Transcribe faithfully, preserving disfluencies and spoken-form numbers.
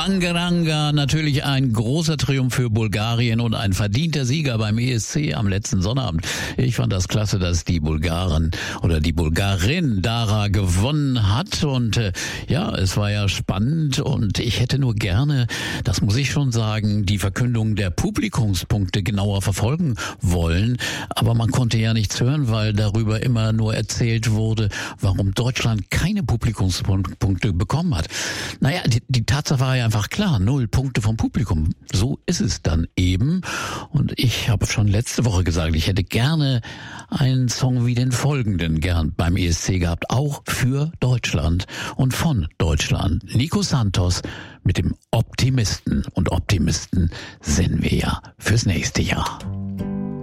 Bangaranga, natürlich ein großer Triumph für Bulgarien und ein verdienter Sieger beim E S C am letzten Sonnabend. Ich fand das klasse, dass die Bulgaren oder die Bulgarin Dara gewonnen hat und äh, ja, es war ja spannend und ich hätte nur gerne, das muss ich schon sagen, die Verkündung der Publikumspunkte genauer verfolgen wollen, aber man konnte ja nichts hören, weil darüber immer nur erzählt wurde, warum Deutschland keine Publikumspunkte bekommen hat. Naja, die, die Tatsache war ja einfach klar, null Punkte vom Publikum. So ist es dann eben. Und ich habe schon letzte Woche gesagt, ich hätte gerne einen Song wie den folgenden gern beim E S C gehabt, auch für Deutschland und von Deutschland. Nico Santos mit dem Optimisten. Und Optimisten sind wir ja fürs nächste Jahr.